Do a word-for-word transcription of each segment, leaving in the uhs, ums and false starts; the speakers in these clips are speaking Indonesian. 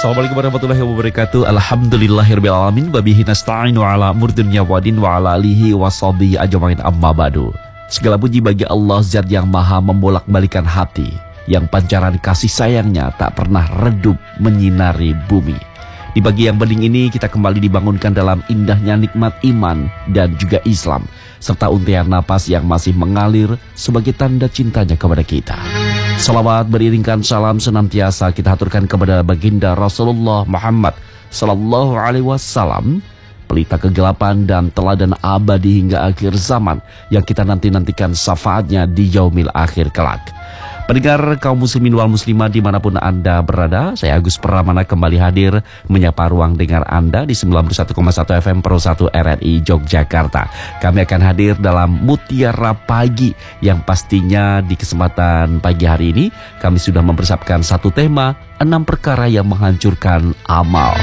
Assalamualaikum warahmatullahi wabarakatuh. Alhamdulillahirabbil alamin wa bihi nasta'inu ala umur dunya waddin wa ala alihi washabihi ajmain amma ba'du. Segala puji bagi Allah Zat yang Maha membolak-balikan hati, yang pancaran kasih sayangnya tak pernah redup menyinari bumi. Di pagi yang bening ini kita kembali dibangunkan dalam indahnya nikmat iman dan juga Islam, serta untian napas yang masih mengalir sebagai tanda cintanya kepada kita. Salawat beriringkan salam senantiasa kita haturkan kepada baginda Rasulullah Muhammad Sallallahu Alaihi Wasallam, pelita kegelapan dan teladan abadi hingga akhir zaman, yang kita nanti-nantikan syafaatnya di yaumil akhir kelak. Pendengar kaum muslimin wal muslimah dimanapun Anda berada, saya Agus Pramana kembali hadir menyapa ruang dengar Anda di sembilan puluh satu koma satu F M Pro satu R R I Yogyakarta. Kami akan hadir dalam Mutiara Pagi yang pastinya di kesempatan pagi hari ini kami sudah mempersiapkan satu tema, enam perkara yang menghancurkan amal.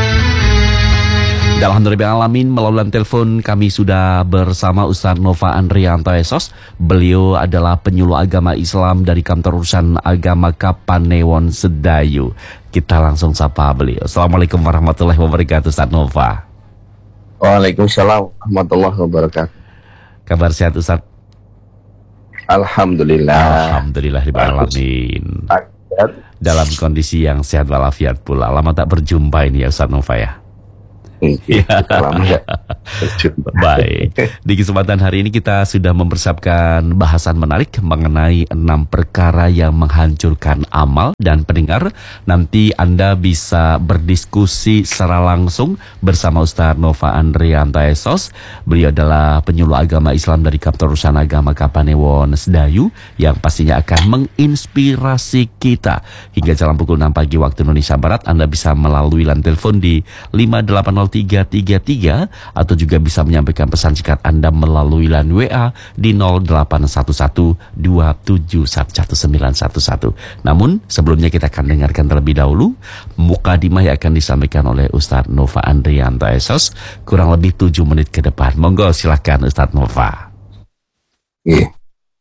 Dalam Alhamdulillah alamin, melalui telepon kami sudah bersama Ustaz Nova Andrianto Esos. Beliau adalah penyuluh agama Islam dari Kantor Urusan Agama Kapanewon Sedayu. Kita langsung sapa beliau. Assalamualaikum warahmatullahi wabarakatuh, Ustaz Nova. Waalaikumsalam warahmatullahi wabarakatuh. Kabar sehat, Ustaz? Alhamdulillah. Alhamdulillahirabbil alamin. Dalam kondisi yang sehat walafiat pula. Lama tak berjumpa ini ya Ustaz Nova ya. Ya. Baik, di kesempatan hari ini kita sudah mempersiapkan bahasan menarik mengenai enam perkara yang menghancurkan amal. Dan pendengar, nanti Anda bisa berdiskusi secara langsung bersama Ustaz Nova Andrianto Esos. Beliau adalah penyuluh agama Islam dari Kantor Urusan Agama Kapanewon Sedayu, yang pastinya akan menginspirasi kita. Hingga jalan pukul enam pagi waktu Indonesia Barat, Anda bisa melalui line telepon di lima delapan nol tiga tiga tiga atau juga bisa menyampaikan pesan singkat Anda melalui line W A di nol delapan satu satu dua tujuh satu satu sembilan satu satu. Namun sebelumnya kita akan dengarkan terlebih dahulu mukadimah yang akan disampaikan oleh Ustaz Nova Andrianto Esos kurang lebih tujuh menit ke depan. Monggo silakan Ustaz Nova. Yeah.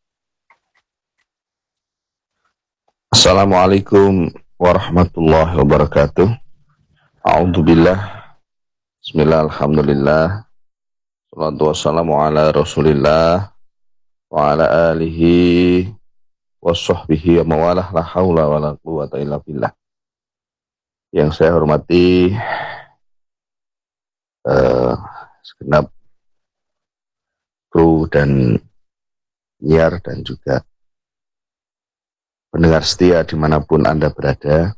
Assalamualaikum warahmatullahi wabarakatuh. A'udzubillah. Bismillah, alhamdulillah, salatu wassalamu ala rasulillah wa ala alihi wa sahbihi wa mawalah, la hawla wa la quwwata illa billah. Yang saya hormati uh, segenap kru dan penyiar dan juga pendengar setia dimanapun Anda berada.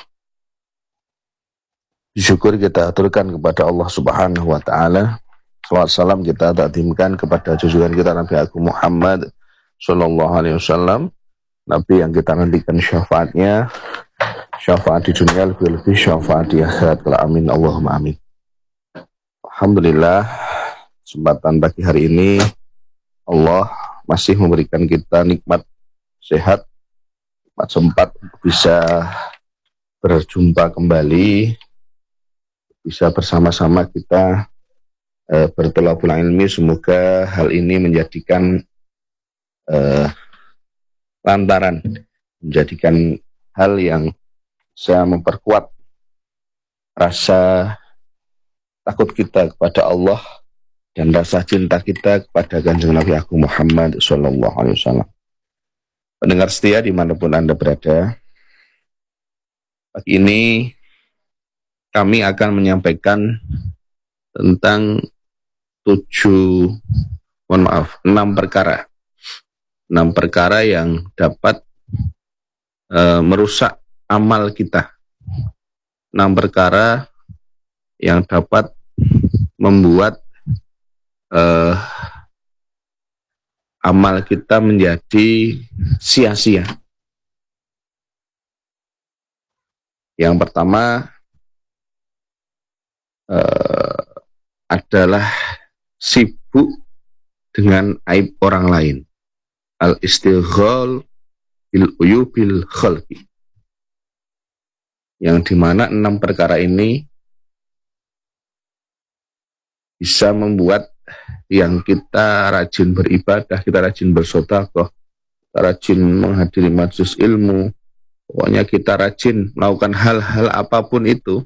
Syukur kita aturkan kepada Allah Subhanahu wa Ta'ala. Salawat salam kita takdimkan kepada junjungan kita Nabi Agung Muhammad Sallallahu Alaihi Wasallam, Nabi yang kita nantikan syafaatnya, syafaat di dunia, lebih-lebih syafaat di akhirat. Amin Allahumma amin. Alhamdulillah, kesempatan pagi hari ini Allah masih memberikan kita nikmat sehat, nikmat sempat bisa berjumpa kembali, bisa bersama-sama kita e, bertolak pulang ilmi. Semoga hal ini menjadikan e, lantaran, menjadikan hal yang bisa memperkuat rasa takut kita kepada Allah dan rasa cinta kita kepada Kanjeng Nabi Agung Muhammad Sallallahu Alaihi Wasallam. Pendengar setia dimanapun Anda berada, pagi ini kami akan menyampaikan tentang tujuh, mohon maaf, enam perkara. Enam perkara yang dapat e, merusak amal kita. Enam perkara yang dapat membuat e, amal kita menjadi sia-sia. Yang pertama Uh, adalah sibuk dengan aib orang lain. Al-istighal bil uyubil khalqi. Yang dimana enam perkara ini bisa membuat yang kita rajin beribadah, kita rajin bersedekah, kita rajin menghadiri majelis ilmu, Pokoknya kita rajin melakukan hal-hal apapun itu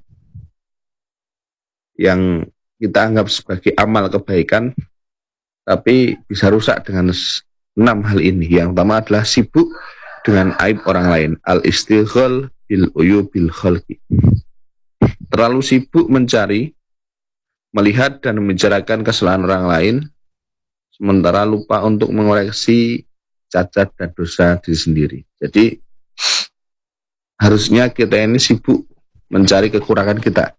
yang kita anggap sebagai amal kebaikan, tapi bisa rusak dengan enam hal ini. Yang pertama adalah sibuk dengan aib orang lain. Al-istighal bil uyubil khalqi. Terlalu sibuk mencari, melihat dan membicarakan kesalahan orang lain, sementara lupa untuk mengoreksi cacat dan dosa diri sendiri. Jadi harusnya kita ini sibuk mencari kekurangan kita,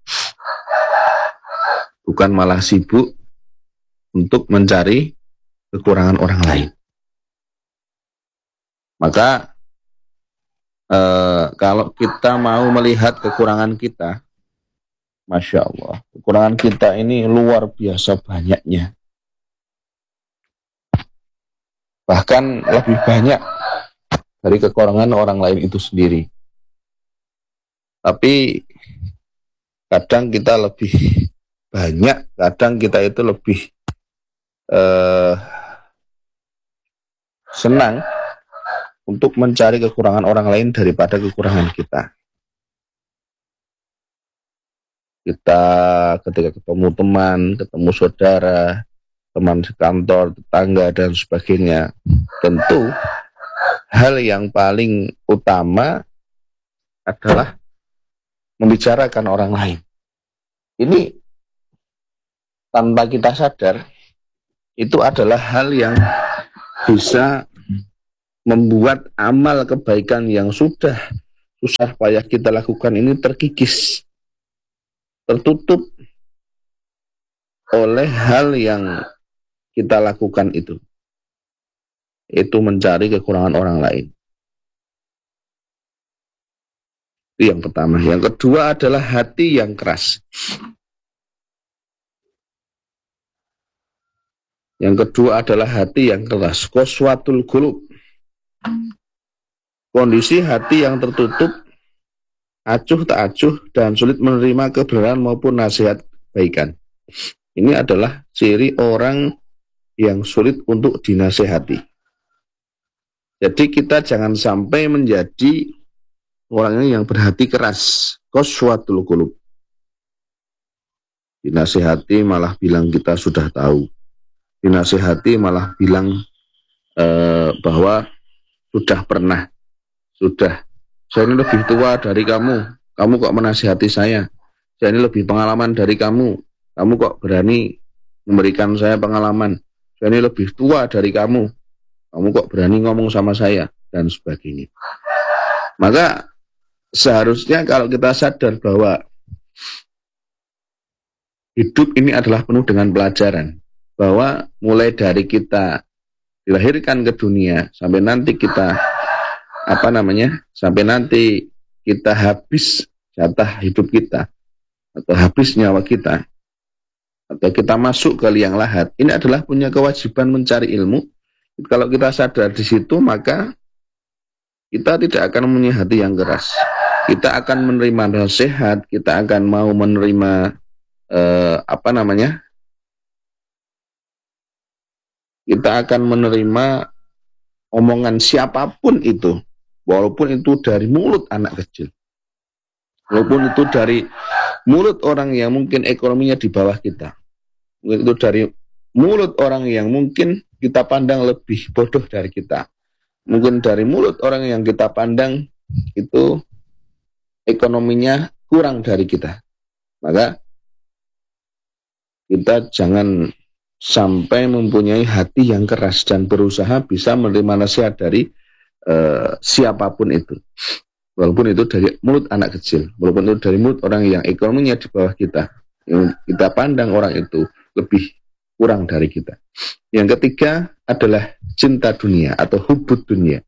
bukan malah sibuk untuk mencari kekurangan orang lain. Maka eh, kalau kita mau melihat kekurangan kita, Masya Allah, kekurangan kita ini luar biasa banyaknya. Bahkan lebih banyak dari kekurangan orang lain itu sendiri. Tapi kadang kita lebih banyak, kadang kita itu lebih eh, senang untuk mencari kekurangan orang lain daripada kekurangan kita. Kita ketika ketemu teman, ketemu saudara, teman sekantor, tetangga, dan sebagainya, tentu hal yang paling utama adalah membicarakan orang lain. Ini tanpa kita sadar, itu adalah hal yang bisa membuat amal kebaikan yang sudah susah payah kita lakukan ini terkikis, tertutup oleh hal yang kita lakukan itu, itu mencari kekurangan orang lain. Itu yang pertama. Yang kedua adalah hati yang keras. Yang kedua adalah hati yang keras. Qaswatul qulub. Kondisi hati yang tertutup, acuh tak acuh, dan sulit menerima kebenaran maupun nasihat kebaikan. Ini adalah ciri orang yang sulit untuk dinasehati. Jadi kita jangan sampai menjadi orangnya yang berhati keras. Qaswatul qulub. Dinasehati malah bilang kita sudah tahu. Dinasehati malah bilang eh, bahwa sudah pernah, sudah. Saya ini lebih tua dari kamu. Kamu kok menasehati saya? Saya ini lebih pengalaman dari kamu. Kamu kok berani memberikan saya pengalaman? Saya ini lebih tua dari kamu. Kamu kok berani ngomong sama saya? Dan sebagainya. Maka seharusnya kalau kita sadar bahwa hidup ini adalah penuh dengan pelajaran, bahwa mulai dari kita dilahirkan ke dunia sampai nanti kita apa namanya sampai nanti kita habis jatah hidup kita atau habis nyawa kita atau kita masuk ke liang lahat, ini adalah punya kewajiban mencari ilmu. Kalau kita sadar di situ, maka kita tidak akan mempunyai hati yang keras. Kita akan menerima nasihat, kita akan mau menerima eh, apa namanya? Kita akan menerima omongan siapapun itu, walaupun itu dari mulut anak kecil, walaupun itu dari mulut orang yang mungkin ekonominya di bawah kita, mungkin itu dari mulut orang yang mungkin kita pandang lebih bodoh dari kita, mungkin dari mulut orang yang kita pandang itu ekonominya kurang dari kita. Maka kita jangan sampai mempunyai hati yang keras dan berusaha bisa menerima nasihat dari uh, siapapun itu, walaupun itu dari mulut anak kecil, walaupun itu dari mulut orang yang ekonominya di bawah kita, yang kita pandang orang itu lebih kurang dari kita. Yang ketiga adalah cinta dunia atau hubud dunia.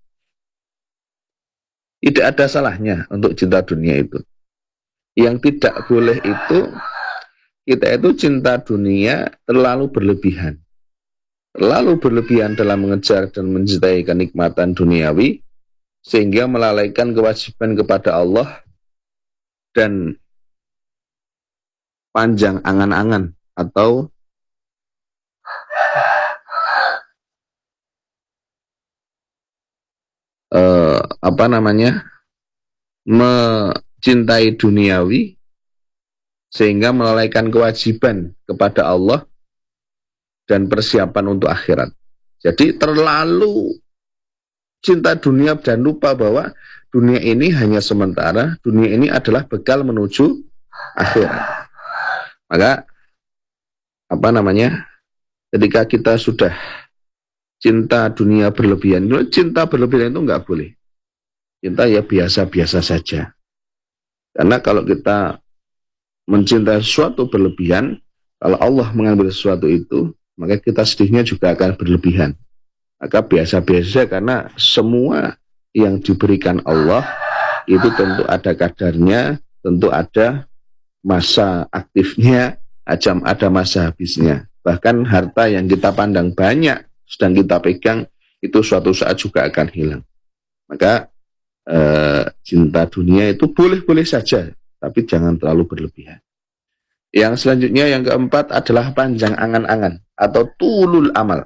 Tidak ada salahnya untuk cinta dunia itu. Yang tidak boleh itu kita itu cinta dunia terlalu berlebihan. Terlalu berlebihan dalam mengejar dan mencintai kenikmatan duniawi, sehingga melalaikan kewajiban kepada Allah dan panjang angan-angan atau eh, apa namanya mencintai duniawi sehingga melalaikan kewajiban kepada Allah dan persiapan untuk akhirat. Jadi terlalu cinta dunia dan lupa bahwa dunia ini hanya sementara, dunia ini adalah bekal menuju akhirat. Maka apa namanya? Ketika kita sudah cinta dunia berlebihan, cinta berlebihan itu enggak boleh. Cinta ya biasa-biasa saja. Karena kalau kita mencintai sesuatu berlebihan, kalau Allah mengambil sesuatu itu, maka kita sedihnya juga akan berlebihan. Maka biasa-biasa, karena semua yang diberikan Allah itu tentu ada kadarnya, tentu ada masa aktifnya, ada masa habisnya. Bahkan harta yang kita pandang banyak, sedang kita pegang, itu suatu saat juga akan hilang. Maka eh, cinta dunia itu boleh-boleh saja, tapi jangan terlalu berlebihan. Yang selanjutnya, yang keempat adalah panjang angan-angan atau tulul amal.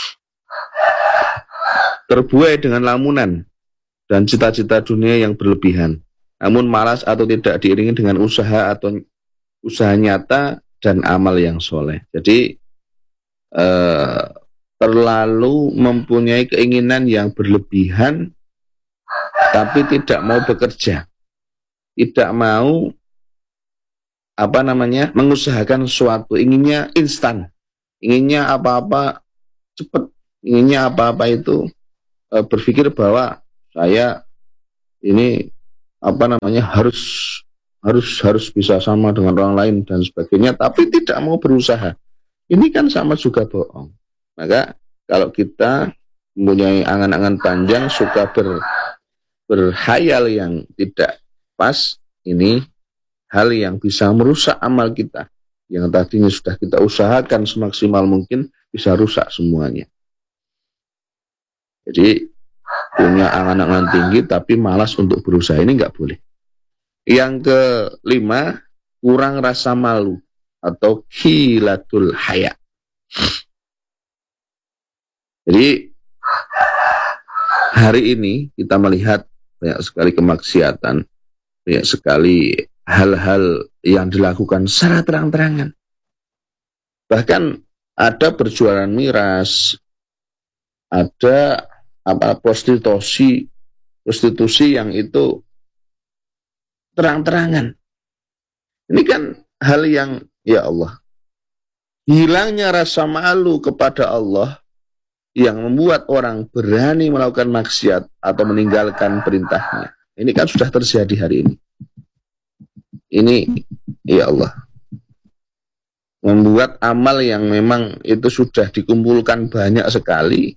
Terbuai dengan lamunan dan cita-cita dunia yang berlebihan, namun malas atau tidak diiringi dengan usaha atau usaha nyata dan amal yang soleh. Jadi eh, terlalu mempunyai keinginan yang berlebihan, tapi tidak mau bekerja, tidak mau apa namanya mengusahakan sesuatu, inginnya instan, inginnya apa-apa cepat, inginnya apa-apa itu e, berpikir bahwa saya ini apa namanya harus harus harus bisa sama dengan orang lain dan sebagainya, tapi tidak mau berusaha. Ini kan sama juga bohong. Maka kalau kita mempunyai angan-angan panjang, suka ber, berhayal yang tidak pas, ini hal yang bisa merusak amal kita. Yang tadinya sudah kita usahakan semaksimal mungkin, bisa rusak semuanya. Jadi punya angan-angan tinggi tapi malas untuk berusaha, ini nggak boleh. Yang kelima, kurang rasa malu atau khilatul haya. Jadi hari ini kita melihat banyak sekali kemaksiatan, banyak sekali hal-hal yang dilakukan secara terang-terangan. Bahkan ada berjualan miras, ada apa prostitusi, prostitusi yang itu terang-terangan. Ini kan hal yang, ya Allah, hilangnya rasa malu kepada Allah yang membuat orang berani melakukan maksiat atau meninggalkan perintahnya. Ini kan sudah terjadi hari ini. Ini, ya Allah, membuat amal yang memang itu sudah dikumpulkan banyak sekali,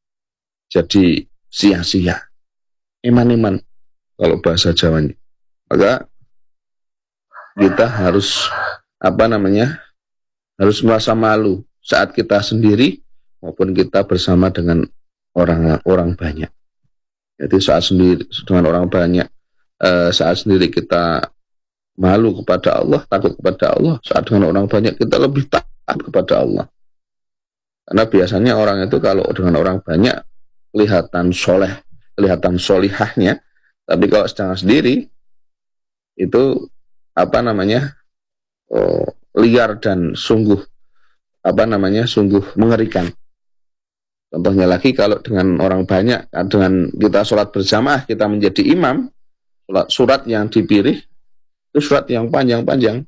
jadi sia-sia. Eman-eman, kalau bahasa Jawanya. Maka kita harus, apa namanya, harus merasa malu saat kita sendiri maupun kita bersama dengan orang-orang banyak. Jadi saat sendiri dengan orang banyak, eh, saat sendiri kita malu kepada Allah, takut kepada Allah. Saat dengan orang banyak kita lebih takut kepada Allah. Karena biasanya orang itu kalau dengan orang banyak kelihatan soleh, kelihatan solihahnya, tapi kalau sedang sendiri itu apa namanya oh, liar dan sungguh apa namanya sungguh mengerikan. Contohnya lagi kalau dengan orang banyak, dengan kita sholat berjamaah, kita menjadi imam, sholat, surat yang dipilih itu surat yang panjang-panjang,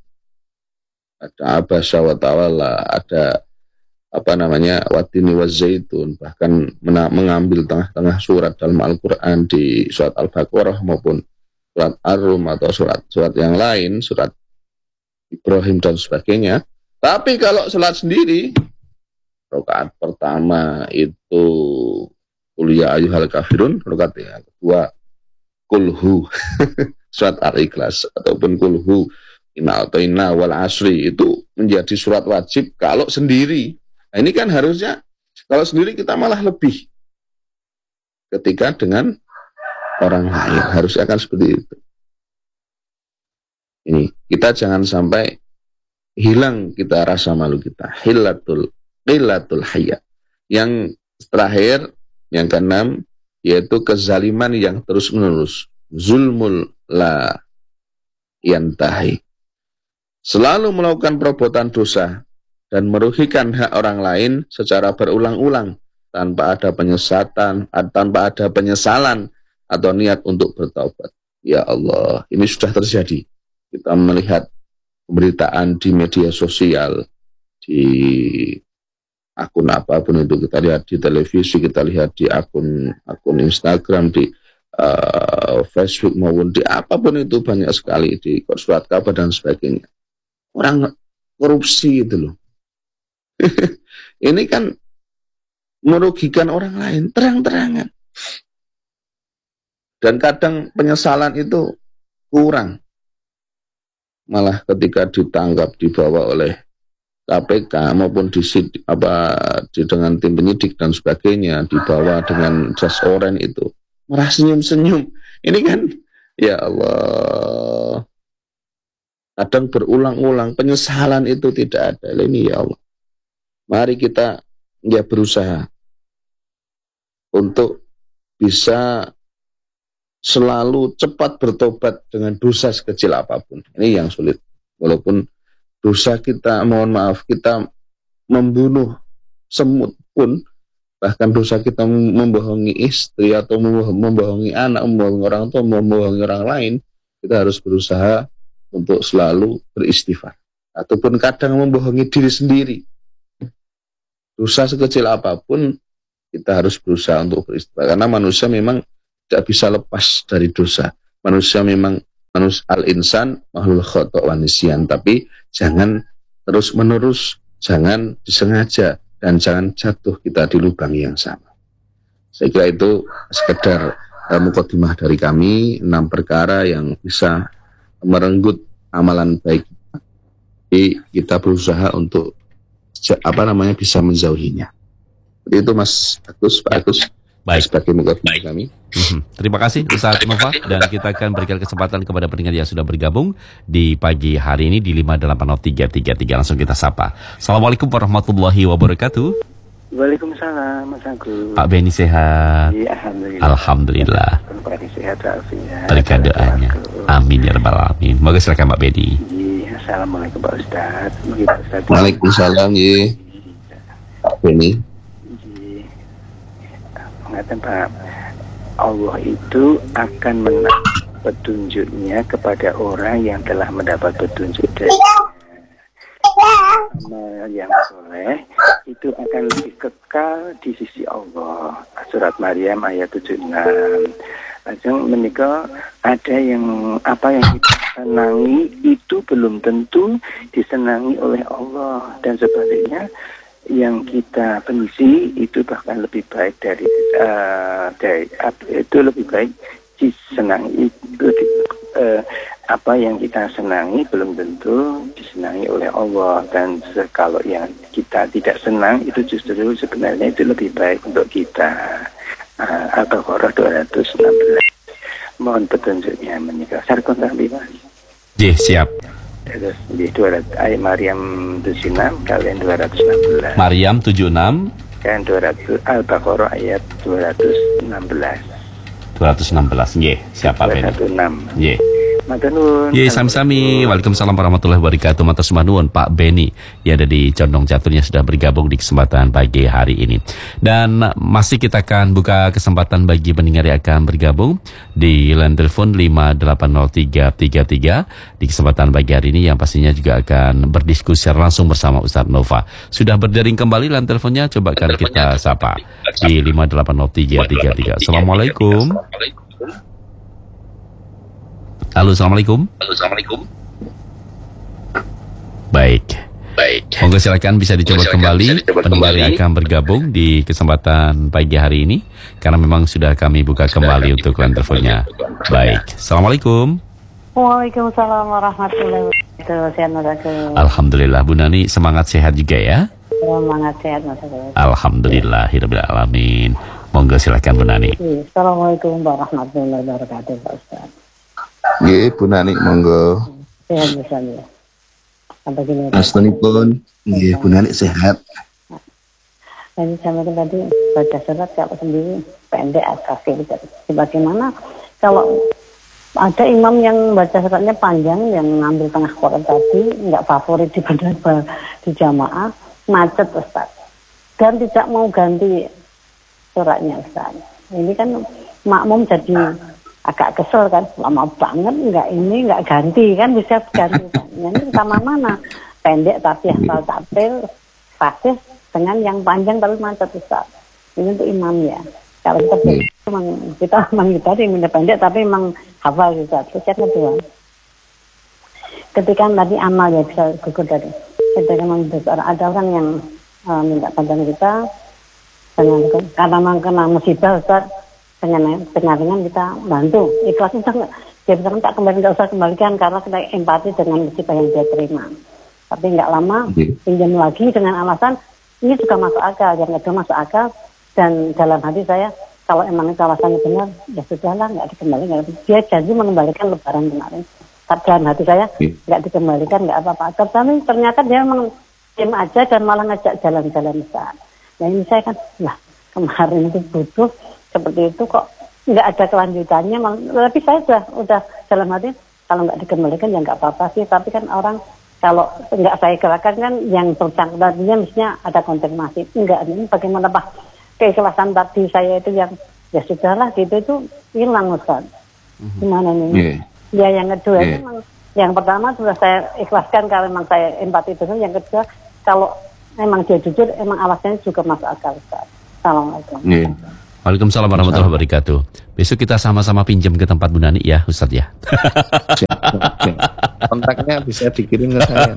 ada abasa wa tawalla, ada apa namanya watini wa zaitun, bahkan mengambil tengah-tengah surat dalam Al-Quran di surat Al-Baqarah maupun surat Ar-Rum atau surat-surat yang lain, surat Ibrahim dan sebagainya. Tapi kalau sholat sendiri, rakaat pertama itu kuliah ayyuhal kafirun, rakaat yang kedua kulhu surat Al-Ikhlas ataupun kulhu inna a'taina wal asri, itu menjadi surat wajib kalau sendiri. Nah, ini kan harusnya kalau sendiri kita malah lebih ketika dengan orang lain, harusnya kan seperti itu. Ini kita jangan sampai hilang kita rasa malu kita. Hilatul qillatul haya. Yang terakhir, yang keenam, yaitu kezaliman yang terus menerus. Zulmul la yantahi. Selalu melakukan perbuatan dosa dan merugikan hak orang lain secara berulang-ulang tanpa ada penyesatan, tanpa ada penyesalan atau niat untuk bertaubat. Ya Allah, ini sudah terjadi. Kita melihat pemberitaan di media sosial, di akun apapun itu, kita lihat di televisi, kita lihat di akun akun Instagram, di uh, Facebook maupun di apapun itu, banyak sekali di surat kabar dan sebagainya. Orang korupsi itu loh. Ini kan merugikan orang lain terang-terangan. Dan kadang penyesalan itu kurang. Malah ketika ditangkap, dibawa oleh K P K maupun di, apa, di dengan tim penyidik dan sebagainya, dibawa dengan jas oranye itu, malah senyum-senyum. Ini kan, ya Allah, kadang berulang-ulang penyesalan itu tidak ada. Ini ya Allah, mari kita ya berusaha untuk bisa selalu cepat bertobat dengan dosa sekecil apapun. Ini yang sulit. Walaupun dosa kita, mohon maaf, kita membunuh semut pun, bahkan dosa kita membohongi istri atau membohongi anak, membohongi orang tua, membohongi orang lain, kita harus berusaha untuk selalu beristighfar. Ataupun kadang membohongi diri sendiri. Dosa sekecil apapun, kita harus berusaha untuk beristighfar. Karena manusia memang tidak bisa lepas dari dosa. Manusia memang manusia al-insan mahlul khata' wa nisyan, tapi jangan terus-menerus, jangan disengaja, dan jangan jatuh kita di lubang yang sama. Saya kira itu sekedar uh, mukadimah dari kami, enam perkara yang bisa merenggut amalan baik. Jadi kita berusaha untuk apa namanya bisa menjauhinya. Jadi itu Mas Agus, Pak Agus. Baik. Sebagai mukadimah kami. Mm-hmm. Terima kasih Ustaz Nova, dan kita akan berikan kesempatan kepada pendengar yang sudah bergabung di pagi hari ini di lima delapan nol tiga tiga tiga. Langsung kita sapa. Assalamualaikum warahmatullahi wabarakatuh. Waalaikumsalam Mas Agus. Pak Beni sehat? Iya, alhamdulillah. Alhamdulillah. Kembali sehat walafiat. Berkat doanya. Amin ya rabbal alamin. Moga silakan Pak Beni. Iya, assalamualaikum Pak Ustaz. Begitu Ustaz. Waalaikumsalam ye. Pak Beni. Mengatakan Pak, Allah itu akan menambah petunjuknya kepada orang yang telah mendapat petunjuk dari amal yang soleh itu akan lebih kekal di sisi Allah. Surat Maryam ayat tujuh puluh enam. Langsung menikah ada yang apa yang kita senangi itu belum tentu disenangi oleh Allah, dan sebaliknya yang kita benci itu bahkan lebih baik dari uh, dari uh, itu lebih baik disenangi lebih, uh, apa yang kita senangi belum tentu disenangi oleh Allah, dan kalau yang kita tidak senang itu justru sebenarnya itu lebih baik untuk kita. uh, Al-Baqarah dua ratus enam belas. Mohon petunjuknya menikah. Sarkon Rambi Mas. Ye, siap. Terus di dua ratus ayat Maryam tujuh puluh enam kalian dua ratus enam belas. Maryam tujuh puluh enam Dan dua ratus Al-Baqarah ayat dua ratus enam belas. dua ratus enam belas. Ye, siapa Beni? dua ratus enam. Ye. Matur Ye, sami-sami. Waalaikumsalam warahmatullahi wabarakatuh. Matur nuwun Pak Beni yang ada di Condong Caturnya sudah bergabung di kesempatan pagi hari ini. Dan masih kita akan buka kesempatan bagi pendengar yang akan bergabung di line telepon lima delapan nol tiga tiga tiga di kesempatan pagi hari ini, yang pastinya juga akan berdiskusi secara langsung bersama Ustaz Nova. Sudah berdering kembali line teleponnya, coba kan kita sapa di lima delapan nol tiga tiga tiga. Assalamualaikum. Halo, Assalamualaikum. Halo, Assalamualaikum. Baik. Baik. Monggo silakan bisa dicoba silakan, kembali bisa dicoba pendengar kembali. yang akan bergabung di kesempatan pagi hari ini, karena memang sudah kami buka Sudah kembali kami untuk buka line teleponnya. kembali. Baik. Assalamualaikum. Waalaikumsalam warahmatullahi wabarakatuh. Sehat Mas Agus. Alhamdulillah, Bu Nani semangat sehat juga ya. Semangat sehat Mas Agus. Alhamdulillahirabbil alamin. Monggo silakan Bu Nani. Assalamualaikum warahmatullahi wabarakatuh Pak Ustaz. Ye, Bu Nani monggo. Sehat misalnya. Sampai gini. Astunipun, ye, Bu Nani sehat. Tadi sama tadi baca surat kalau sendiri pendek atau kafir. Bagaimana kalau Ada imam yang baca suratnya panjang, yang ngambil tengah Quran tadi, nggak favorit di di jamaah, macet Ustaz. Dan tidak mau ganti suratnya Ustaz. Ini kan makmum jadi agak kesel kan, lama banget nggak ini nggak ganti kan, bisa ganti kan. Ini sama mana pendek tapi hafal tartil fasih dengan yang panjang tapi macet Ustaz. Ini untuk imam ya. Kalau kita memang kita memang kita yang pendek tapi memang hafal Ustaz. Terus yang kedua, ketika tadi amal ya bisa gugur dari ketika orang ada orang yang uh, minta bantuan kita dengan karena kena musibah Ustaz, dengan dengan kita bantu ikhlas itu dia bisa tak kembali nggak usah kembalikan karena kita empati dengan musibah yang dia terima. Tapi nggak lama pinjam lagi dengan alasan ini juga masuk akal, yang kedua masuk akal, dan dalam hati saya kalau emang itu alasannya benar ya sudahlah nggak dikembalikan. Dia janji mengembalikan lebaran kemarin, tapi dalam hati saya nggak dikembalikan nggak apa-apa. Tapi ternyata dia memang diam aja dan malah ngajak jalan-jalan besar. Nah ini saya kan lah kemarin itu butuh seperti itu kok nggak ada kelanjutannya. Tapi saya sudah udah dalam hati kalau nggak dikembalikan ya nggak apa-apa sih. Tapi kan orang kalau nggak saya gerakan kan yang bersangkutannya mestinya ada konfirmasi. Enggak, ini bagaimana Pak? Keikhlasan tadi saya itu yang ya sudahlah gitu itu hilang Ustaz. Gimana nih? Yeah. Ya yang kedua yeah. memang yang pertama sudah saya ikhlaskan kalau memang saya empati benar. Yang kedua kalau memang dia jujur emang alasannya juga masuk akal Ustaz. Assalamualaikum. Yeah. Waalaikumsalam warahmatullahi wabarakatuh. Besok kita sama-sama pinjam ke tempat Bu Nani ya Ustaz ya. Kontaknya bisa dikirim ke saya.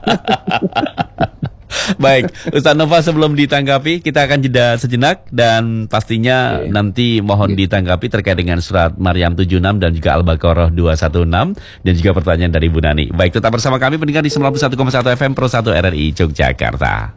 Baik, Ustaz Nova sebelum ditanggapi kita akan jeda sejenak dan pastinya yeah. nanti mohon yeah. ditanggapi terkait dengan surat Maryam tujuh puluh enam dan juga Al-Baqarah dua ratus enam belas dan juga pertanyaan dari Bu Nani. Baik, tetap bersama kami pendengar di sembilan puluh satu koma satu F M Pro satu R R I Yogyakarta.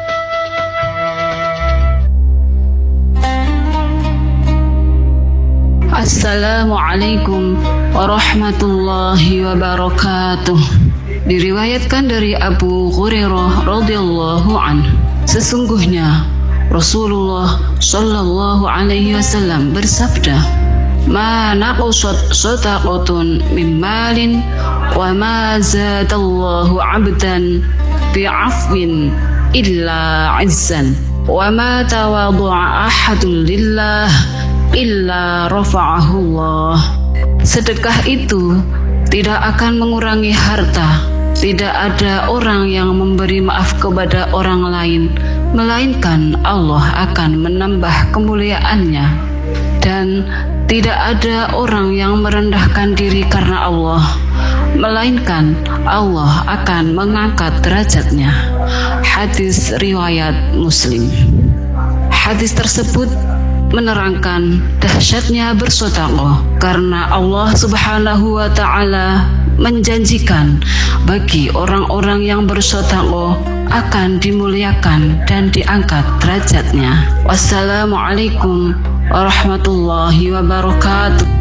Assalamualaikum warahmatullahi wabarakatuh. Diriwayatkan dari Abu Hurairah radhiyallahu anhu, sesungguhnya Rasulullah sallallahu alaihi wasallam bersabda, "Ma naqasat shadaqatun min malin wa ma zadallahu 'abdan bi'afwin illa 'izzan wa ma tawaddu'a ahadun lillah illa rafa'ahullah." Sedekah itu tidak akan mengurangi harta. Tidak ada orang yang memberi maaf kepada orang lain, melainkan Allah akan menambah kemuliaannya. Dan tidak ada orang yang merendahkan diri karena Allah, melainkan Allah akan mengangkat derajatnya. Hadis riwayat Muslim. Hadis tersebut menerangkan dahsyatnya bersedekah karena Allah Subhanahu wa taala menjanjikan bagi orang-orang yang bersedekah akan dimuliakan dan diangkat derajatnya. Wassalamualaikum warahmatullahi wabarakatuh.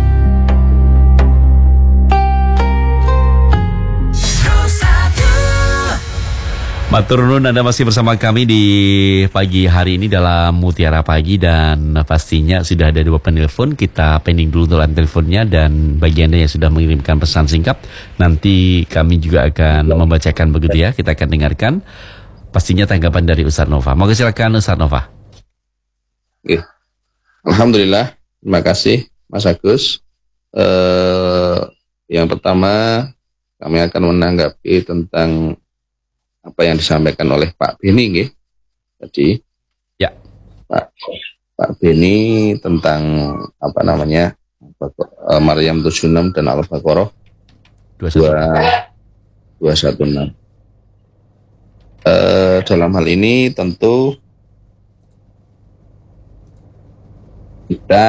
Matur nuwun, Anda masih bersama kami di pagi hari ini dalam Mutiara Pagi dan pastinya sudah ada dua penelpon. Kita pending dulu untuk teleponnya dan bagi Anda yang sudah mengirimkan pesan singkat nanti kami juga akan membacakan begitu ya. Kita akan dengarkan pastinya tanggapan dari Ustaz Nova. Monggo silakan Ustaz Nova. Oke. Alhamdulillah, terima kasih Mas Agus. Eh, yang pertama kami akan menanggapi tentang apa yang disampaikan oleh Pak Beni, nggih. Tadi, ya, Pak Pak Beni tentang apa namanya Maryam tujuh puluh enam dan Al-Baqarah dua ratus enam belas. Eh, dalam hal ini tentu kita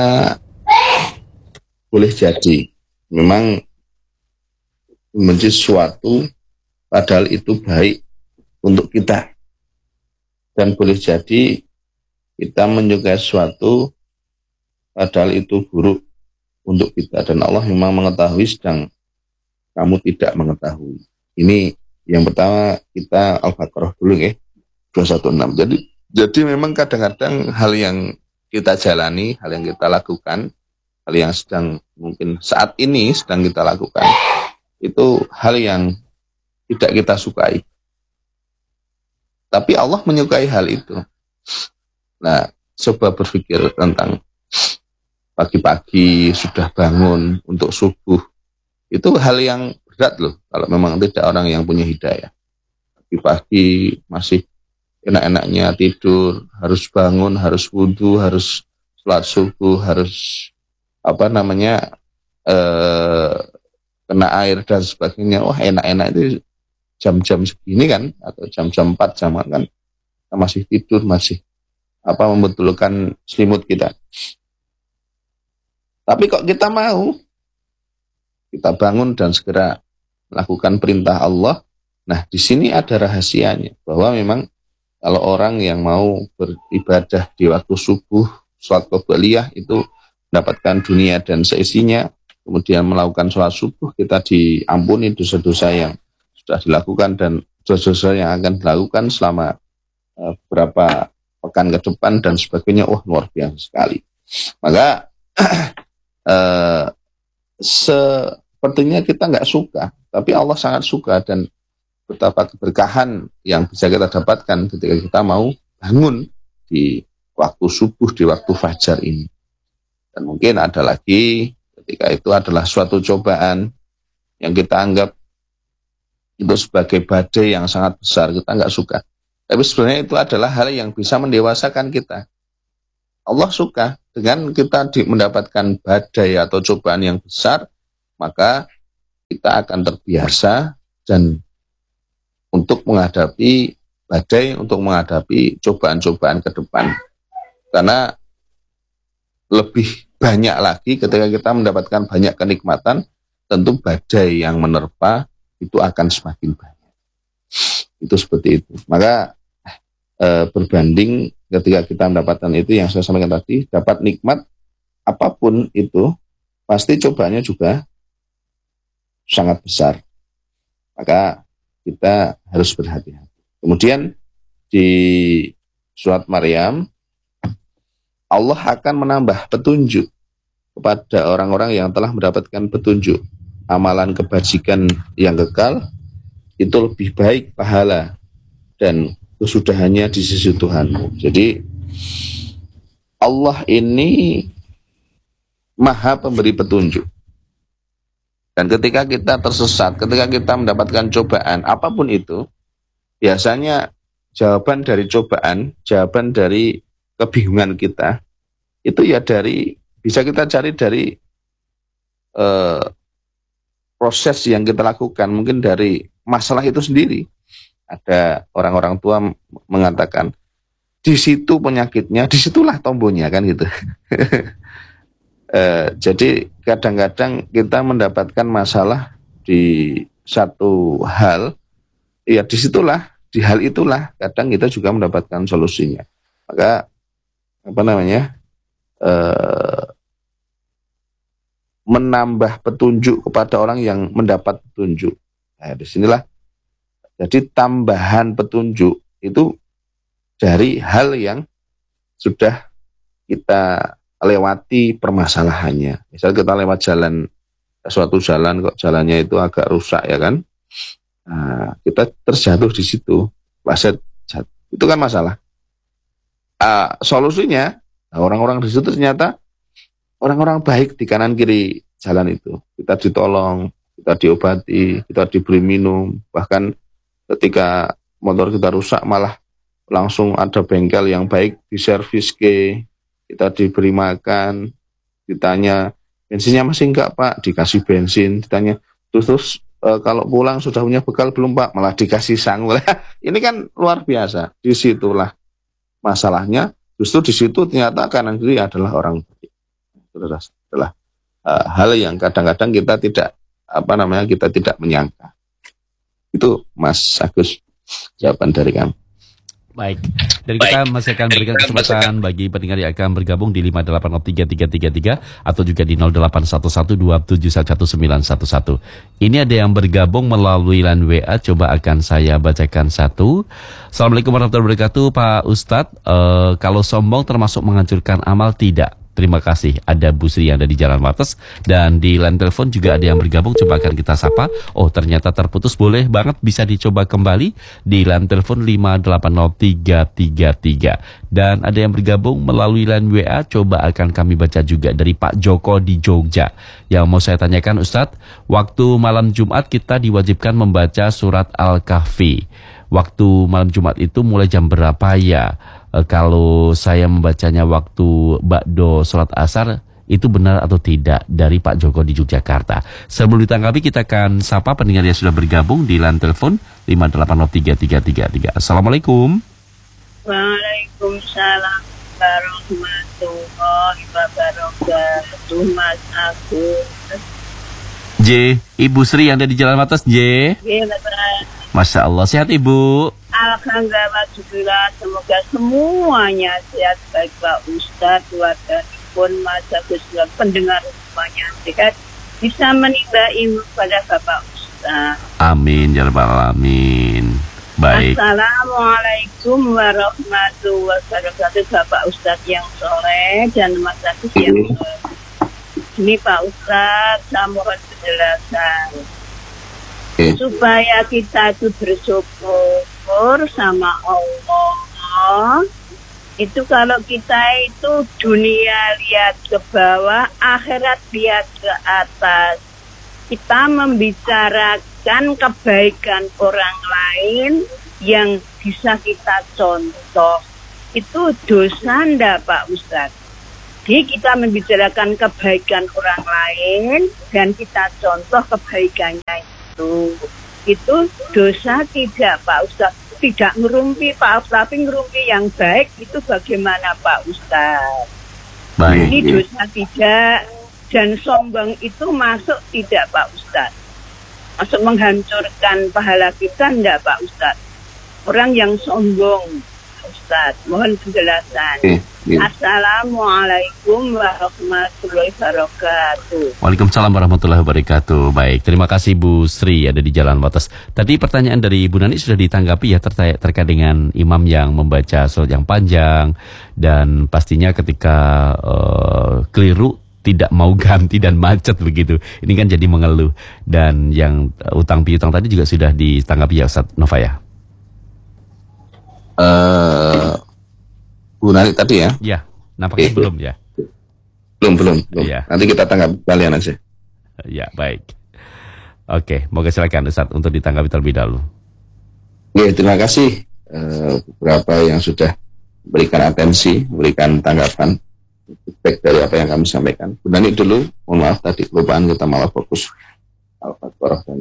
boleh jadi memang membenci sesuatu padahal itu baik untuk kita, dan boleh jadi kita menyukai sesuatu padahal itu buruk untuk kita, dan Allah memang mengetahui sedang kamu tidak mengetahui. Ini yang pertama, kita Al-Baqarah dulu ya, dua ratus enam belas. Jadi jadi memang kadang-kadang hal yang kita jalani, hal yang kita lakukan hal yang sedang mungkin saat ini sedang kita lakukan, itu hal yang tidak kita sukai. Tapi Allah menyukai hal itu. Nah, coba berpikir tentang pagi-pagi sudah bangun untuk subuh. Itu hal yang berat loh, kalau memang tidak orang yang punya hidayah. Pagi-pagi masih enak-enaknya tidur, harus bangun, harus wudhu, harus sholat subuh, harus apa namanya eh, kena air dan sebagainya. Wah, enak-enak itu jam-jam segini kan, atau jam-jam empat jam kan, kita masih tidur, masih apa membetulkan selimut kita. Tapi kok kita mau, kita bangun dan segera melakukan perintah Allah. Nah, di sini ada rahasianya, bahwa memang kalau orang yang mau beribadah di waktu subuh, sholat qobliyah itu mendapatkan dunia dan seisinya, kemudian melakukan sholat subuh, kita diampuni dosa-dosa yang sudah dilakukan dan dosa-dosa yang akan dilakukan selama uh, beberapa pekan ke depan dan sebagainya. Wah, luar biasa sekali. Maka uh, sepertinya kita nggak suka, tapi Allah sangat suka, dan betapa keberkahan yang bisa kita dapatkan ketika kita mau bangun di waktu subuh, di waktu fajar ini. Dan mungkin ada lagi ketika itu adalah suatu cobaan yang kita anggap itu sebagai badai yang sangat besar, kita nggak suka. Tapi sebenarnya itu adalah hal yang bisa mendewasakan kita. Allah suka dengan kita di, mendapatkan badai atau cobaan yang besar, maka kita akan terbiasa dan untuk menghadapi badai, untuk menghadapi cobaan-cobaan ke depan. Karena lebih banyak lagi ketika kita mendapatkan banyak kenikmatan, tentu badai yang menerpa itu akan semakin banyak. Itu seperti itu. Maka e, berbanding ketika kita mendapatkan itu yang saya sampaikan tadi, dapat nikmat apapun itu, pasti cobaannya juga sangat besar. Maka kita harus berhati-hati. Kemudian di surat Maryam, Allah akan menambah petunjuk kepada orang-orang yang telah mendapatkan petunjuk. Amalan kebajikan yang kekal itu lebih baik pahala dan kesudahannya di sisi Tuhanmu. Jadi Allah ini maha pemberi petunjuk. Dan ketika kita tersesat, ketika kita mendapatkan cobaan, apapun itu, biasanya jawaban dari cobaan, jawaban dari kebingungan kita, itu ya dari, bisa kita cari dari eh, proses yang kita lakukan, mungkin dari masalah itu sendiri. Ada orang-orang tua mengatakan, di situ penyakitnya, disitulah tombolnya, kan gitu. Uh, jadi kadang-kadang kita mendapatkan masalah di satu hal, ya disitulah, di hal itulah kadang kita juga mendapatkan solusinya. Maka apa namanya uh, menambah petunjuk kepada orang yang mendapat petunjuk. Nah, disinilah jadi tambahan petunjuk itu dari hal yang sudah kita lewati permasalahannya. Misal kita lewat jalan, suatu jalan kok jalannya itu agak rusak ya kan, nah, kita terjatuh di situ, wasit itu kan masalah. Uh, solusinya, nah, orang-orang di situ ternyata orang-orang baik di kanan kiri jalan itu. Kita ditolong, kita diobati, kita diberi minum, bahkan ketika motor kita rusak malah langsung ada bengkel yang baik diservis ke. Kita diberi makan, ditanya bensinnya masih enggak Pak, dikasih bensin, ditanya terus terus e, kalau pulang sudah punya bekal belum Pak, malah dikasih sanggul. Ini kan luar biasa. Disitulah masalahnya. Justru di situ ternyata kanan kiri adalah orang baik. Itu adalah uh, hal yang kadang-kadang kita tidak apa namanya kita tidak menyangka. Itu Mas Agus jawaban dari kami. Baik, dan kita masih akan berikan kesempatan bagi pendengar yang akan bergabung di lima delapan nol tiga tiga tiga tiga atau juga di nol delapan satu satu dua tujuh satu sembilan satu satu. Ini ada yang bergabung melalui line W A, coba akan saya bacakan satu. Assalamualaikum warahmatullahi wabarakatuh, Pak Ustadz. Uh, kalau sombong termasuk menghancurkan amal tidak? Terima kasih. Ada Bu Sri yang ada di Jalan Wates, dan di line telepon juga ada yang bergabung. Coba akan kita sapa. Oh, ternyata terputus. Boleh banget bisa dicoba kembali di line telepon lima delapan nol tiga tiga tiga. Dan ada yang bergabung melalui line W A. Coba akan kami baca juga dari Pak Joko di Jogja. Yang mau saya tanyakan, Ustadz, waktu malam Jumat kita diwajibkan membaca surat Al-Kahfi. Waktu malam Jumat itu mulai jam berapa ya? E, kalau saya membacanya waktu ba'do sholat asar, itu benar atau tidak? Dari Pak Joko di Yogyakarta. Sebelum ditanggapi, kita akan sapa pendengar yang sudah bergabung di line telepon lima delapan nol tiga tiga tiga tiga. Assalamualaikum. Waalaikumsalam warahmatullahi wabarakatuh. Mas Agus. J, Ibu Sri yang ada di Jalan Wates, J. Masya Allah, sehat Ibu? Alhamdulillah, semoga semuanya sehat, baik Pak Ustadz, keluarga pun Mas Agus, pendengar semuanya sehat, bisa menimba ilmu pada Bapak Ustadz. Amin, ya rabbal alamin. Baik. Assalamualaikum warahmatullahi wabarakatuh, Bapak Ustadz yang soleh dan Mas Agus yang soleh. Ini Pak Ustadz, saya mohon penjelasan supaya kita itu bersyukur sama Allah. Itu kalau kita itu dunia lihat ke bawah, akhirat lihat ke atas. Kita membicarakan kebaikan orang lain yang bisa kita contoh. Itu dosa enggak Pak Ustadz? Jadi kita membicarakan kebaikan orang lain dan kita contoh kebaikannya itu. Itu dosa tidak Pak Ustadz? Tidak ngerumpi Pak Ustadz, tapi ngerumpi yang baik itu bagaimana Pak Ustadz? Baik. Ini dosa tidak, dan sombong itu masuk tidak Pak Ustadz? Masuk menghancurkan pahala kita enggak Pak Ustadz? Orang yang sombong Ustadz, mohon penjelasan. Okay. Yeah. Assalamualaikum warahmatullahi wabarakatuh. Waalaikumsalam warahmatullahi wabarakatuh. Baik, terima kasih Bu Sri ada di Jalan Wates. Tadi pertanyaan dari Ibu Nani sudah ditanggapi ya, terkait, terkait dengan imam yang membaca surat yang panjang, dan pastinya ketika uh, keliru tidak mau ganti dan macet begitu. Ini kan jadi mengeluh. Dan yang uh, utang piutang tadi juga sudah ditanggapi ya Ustaz Nova ya. Uh, Bu Nani tadi ya? Ya, nampaknya Oke. belum ya. Belum, belum, belum. Iya. Nanti kita tangkap kalian aja. Ya, baik. Oke, moga silakan Ustaz untuk ditanggapi terlebih dahulu. Oke, terima kasih uh, beberapa yang sudah berikan atensi, berikan tanggapan, feedback dari apa yang kami sampaikan. Bu Nani dulu, mohon maaf tadi kelupaan, kita malah fokus Al-Baqarah dan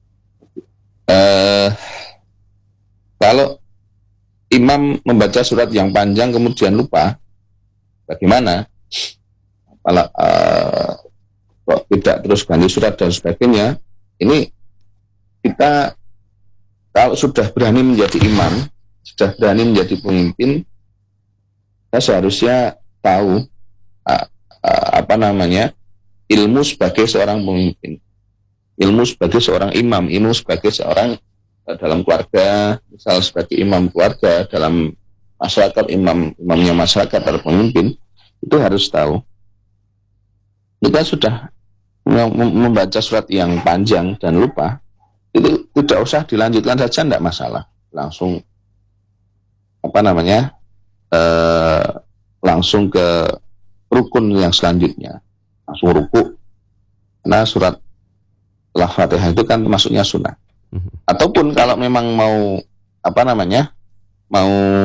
uh, kalau imam membaca surat yang panjang kemudian lupa, bagaimana? Apalagi uh, kok tidak terus ganti surat dan sebagainya. Ini kita kalau sudah berani menjadi imam, sudah berani menjadi pemimpin, kita seharusnya tahu uh, uh, apa namanya ilmu sebagai seorang pemimpin, ilmu sebagai seorang imam, ilmu sebagai seorang dalam keluarga, misal sebagai imam keluarga, dalam masyarakat, imam imamnya masyarakat atau pemimpin, itu harus tahu. Kita sudah membaca surat yang panjang dan lupa, itu tidak usah dilanjutkan saja, tidak masalah. Langsung apa namanya, eh, langsung ke rukun yang selanjutnya, langsung ruku. Karena surat Al-Fatihah itu kan masuknya sunnah. Ataupun kalau memang mau apa namanya mau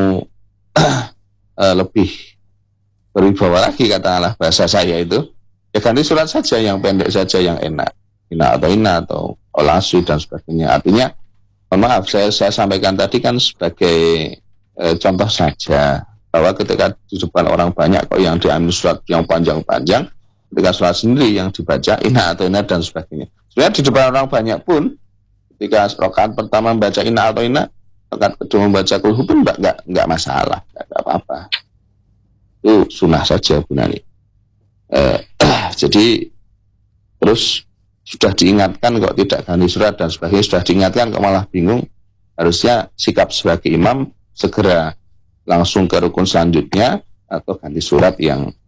uh, lebih berwibawa lagi, katakanlah bahasa saya itu, ya ganti surat saja yang pendek saja, yang enak, ina atau ina atau olasu dan sebagainya. Artinya, mohon maaf, saya saya sampaikan tadi kan sebagai uh, contoh saja, bahwa ketika di depan orang banyak kok yang diambil surat yang panjang-panjang, ketika surat sendiri yang dibaca ina atau ina dan sebagainya. Sebenarnya di depan orang banyak pun, ketika rakaat pertama membaca inna atau inna, rakaat kedua membaca kul hukum, enggak, enggak, enggak masalah, enggak apa-apa. Itu sunnah saja Bu Nani. Eh, jadi terus sudah diingatkan kok tidak ganti surat dan sebagainya, sudah diingatkan kok malah bingung. Harusnya sikap sebagai imam segera langsung ke rukun selanjutnya atau ganti surat yang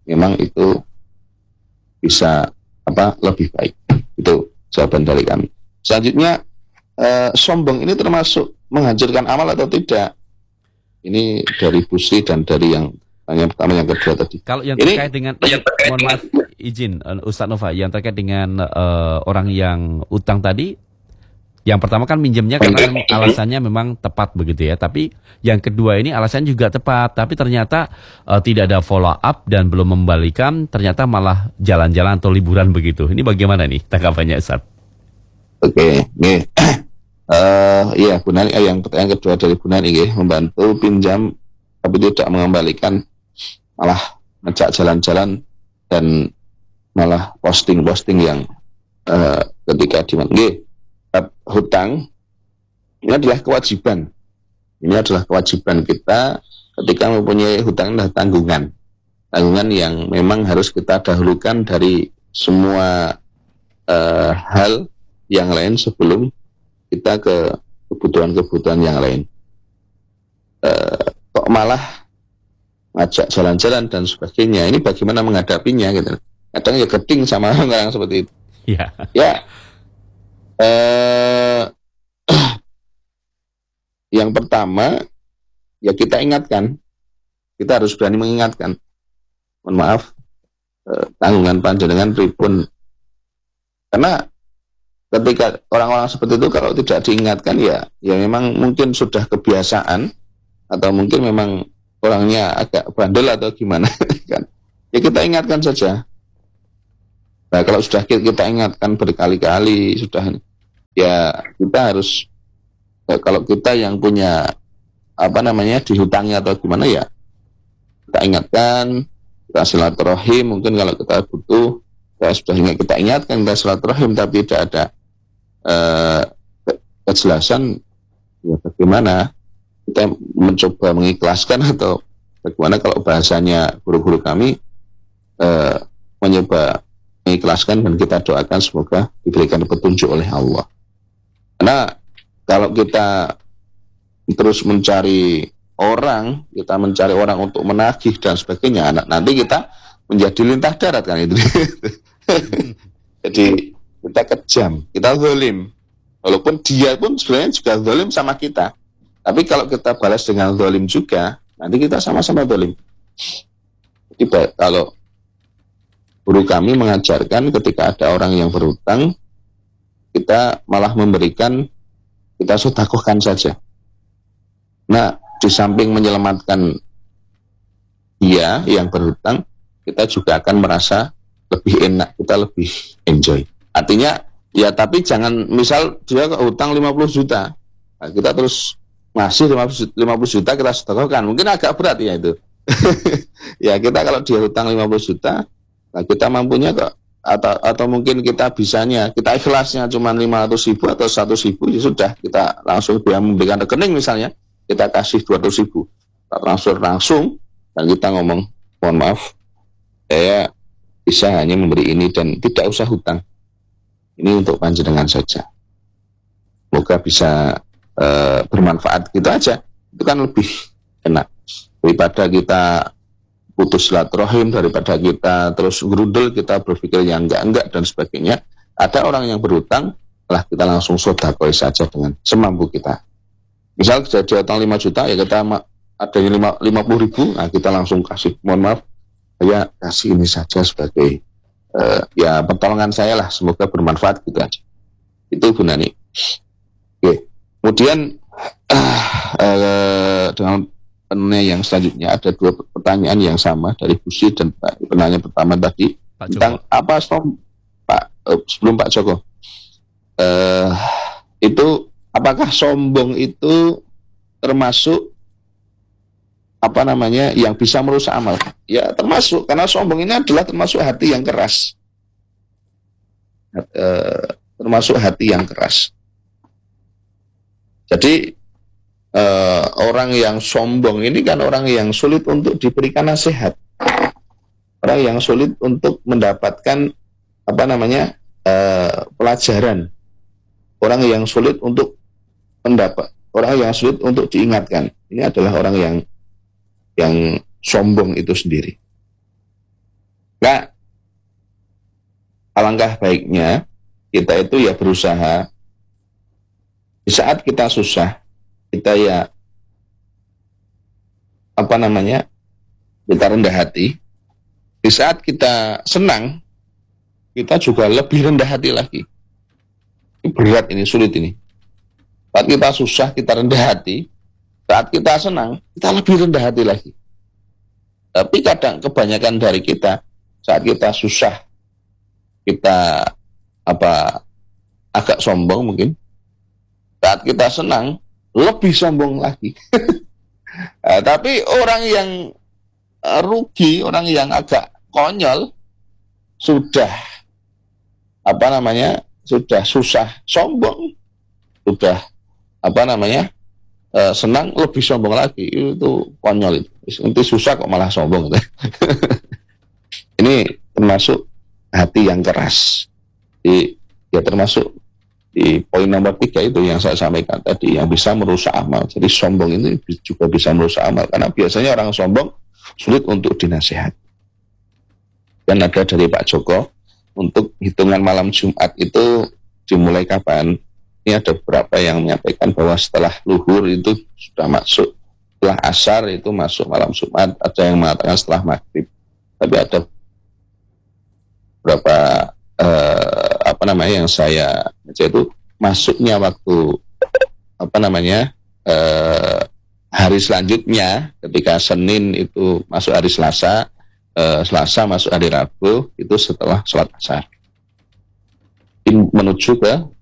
memang itu bisa apa lebih baik. Itu jawaban dari kami. Selanjutnya, eh, sombong ini termasuk menghancurkan amal atau tidak? Ini dari Busri dan dari yang yang pertama, yang kedua tadi. Kalau yang ini, terkait dengan, mohon maaf izin uh, Ustaz Nova, yang terkait dengan uh, orang yang utang tadi, yang pertama kan minjemnya karena alasannya memang tepat begitu ya, tapi yang kedua ini alasannya juga tepat, tapi ternyata uh, tidak ada follow up dan belum membalikan, ternyata malah jalan-jalan atau liburan begitu. Ini bagaimana nih tanggapannya Ustaz? Oke, nih. Uh, iya, Bu Nani, yang pertanyaan kedua dari Bu Nani, ya, membantu pinjam tapi tidak mengembalikan, malah ngejak jalan-jalan dan malah posting-posting yang uh, ketika di hutang ini adalah kewajiban. Ini adalah kewajiban kita ketika mempunyai hutang, adalah tanggungan. Tanggungan yang memang harus kita dahulukan dari semua uh, hal yang lain sebelum kita ke kebutuhan-kebutuhan yang lain. Uh, kok malah ngajak jalan-jalan dan sebagainya, ini bagaimana menghadapinya gitu. Kadang ya geding sama orang-orang seperti itu. Ya. Ya. Uh, yang pertama, ya kita ingatkan, kita harus berani mengingatkan. Mohon maaf, uh, tanggungan panjenengan pripun. Karena ketika orang-orang seperti itu kalau tidak diingatkan, ya ya memang mungkin sudah kebiasaan atau mungkin memang orangnya agak bandel atau gimana kan. Ya kita ingatkan saja. Nah, kalau sudah kita ingatkan berkali-kali sudah, ya kita harus, ya, kalau kita yang punya apa namanya dihutangi atau gimana, ya kita ingatkan, kita silaturahim. Mungkin kalau kita butuh, ya sudah ingat, kita ingatkan, kita silaturahim, tapi tidak ada Uh, kejelasan, ya bagaimana kita mencoba mengikhlaskan, atau bagaimana kalau bahasanya guru-guru kami, uh, mencoba mengikhlaskan dan kita doakan semoga diberikan petunjuk oleh Allah. Karena kalau kita terus mencari orang, kita mencari orang untuk menagih dan sebagainya, nanti kita menjadi lintah darat kan itu. Jadi kita kejam, kita zalim. Walaupun dia pun sebenarnya juga zalim sama kita. Tapi kalau kita balas dengan zalim juga, nanti kita sama-sama zalim. Jadi kalau guru kami mengajarkan ketika ada orang yang berhutang, kita malah memberikan, kita sedekahkan saja. Nah, di samping menyelamatkan dia yang berhutang, kita juga akan merasa lebih enak, kita lebih enjoy. Artinya, ya tapi jangan, misal dia hutang lima puluh juta, nah, kita terus ngasih lima puluh juta, kita sedekahkan, mungkin agak berat ya itu. Ya kita kalau dia hutang lima puluh juta, nah kita mampunya kok, atau, atau mungkin kita bisanya, kita ikhlasnya cuma lima ratus ribu atau seratus ribu, ya sudah, kita langsung dia memberikan rekening misalnya, kita kasih dua ratus ribu, kita transfer langsung, dan kita ngomong, mohon maaf, saya bisa hanya memberi ini dan tidak usah hutang. Ini untuk panjenengan saja. Semoga bisa uh, bermanfaat gitu aja. Itu kan lebih enak daripada kita putus silaturahim, daripada kita terus gerudel, kita berpikir yang enggak-enggak dan sebagainya. Ada orang yang berhutang, lah kita langsung sedekah saja dengan semampu kita. Misal jadi hutang lima juta, ya kita ada lima puluh ribu, nah kita langsung kasih, mohon maaf, saya kasih ini saja sebagai Uh, ya pertolongan saya lah, semoga bermanfaat gitu aja. Itu Bu Nani. Oke. Kemudian uh, uh, dengan penanya yang selanjutnya ada dua pertanyaan yang sama dari Bu Sri dan Pak penanya pertama tadi Pak tentang Joko. Apa som Pak uh, sebelum Pak Joko uh, itu apakah sombong itu termasuk apa namanya yang bisa merusak amal? Ya termasuk, karena sombong ini adalah termasuk hati yang keras, e, termasuk hati yang keras. Jadi e, orang yang sombong ini kan orang yang sulit untuk diberikan nasihat, orang yang sulit untuk mendapatkan apa namanya e, pelajaran, orang yang sulit untuk mendapat, orang yang sulit untuk diingatkan. Ini adalah orang yang yang sombong itu sendiri. Maka alangkah baiknya kita itu ya berusaha di saat kita susah, kita ya apa namanya, kita rendah hati. Di saat kita senang, kita juga lebih rendah hati lagi. Ini berat, ini sulit ini. Saat kita susah, kita rendah hati. Saat kita senang, kita lebih rendah hati lagi. Tapi kadang kebanyakan dari kita, saat kita susah, kita apa agak sombong mungkin. Saat kita senang, lebih sombong lagi. Nah, tapi orang yang uh, rugi, orang yang agak konyol, sudah apa namanya, sudah susah sombong, sudah apa namanya, uh, senang lebih sombong lagi. Itu konyol itu. Nanti susah kok malah sombong. Ini termasuk hati yang keras. Di, ya termasuk di poin nomor tiga itu yang saya sampaikan tadi, yang bisa merusak amal. Jadi sombong ini juga bisa merusak amal, karena biasanya orang sombong sulit untuk dinasihati. Dan ada dari Pak Joko, untuk hitungan malam Jumat itu dimulai kapan? Ini ada beberapa yang menyampaikan bahwa setelah luhur itu sudah masuk, setelah asar itu masuk malam Jumat, ada yang mengatakan setelah maghrib. Tapi ada beberapa eh, apa namanya yang saya baca itu masuknya waktu apa namanya eh, hari selanjutnya, ketika Senin itu masuk hari Selasa, eh, Selasa masuk hari Rabu, itu setelah sholat asar. Menuju ke